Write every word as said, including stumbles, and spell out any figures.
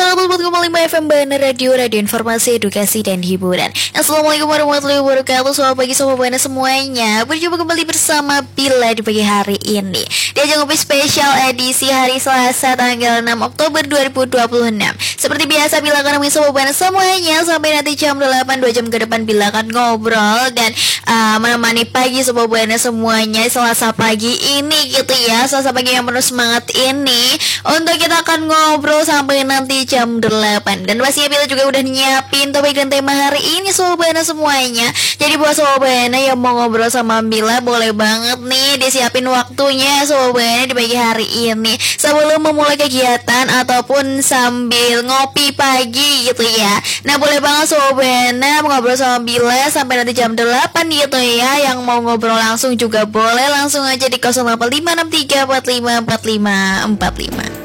seratus empat koma lima F M Bana Radio, radio informasi, edukasi, dan hiburan. Assalamualaikum warahmatullahi wabarakatuh. Selamat pagi sobat Bana semuanya. Berjumpa kembali bersama Bila di pagi hari ini di ajang ngopi spesial edisi hari Selasa tanggal enam Oktober dua ribu dua puluh enam. Seperti biasa, Bila akan nemenin sobat Bana semuanya sampai nanti jam delapan, dua jam ke depan Bila akan ngobrol dan uh, menemani pagi sobat Bana semuanya Selasa pagi ini gitu ya. Selasa pagi yang penuh semangat ini untuk kita akan ngobrol sampai nanti jam delapan. Dan pastinya Bila juga udah nyiapin topik dan tema hari ini sobat Bana semuanya. Jadi buat sobat Bana yang mau ngobrol sama Bila, boleh banget nih disiapin waktunya sobat Bana di pagi hari ini sebelum memulai kegiatan ataupun sambil ngopi pagi gitu ya. Nah boleh banget sobat Bana ngobrol sama Bila sampai nanti jam delapan gitu ya. Yang mau ngobrol langsung juga boleh, langsung aja di nol delapan lima enam tiga empat lima empat lima empat lima.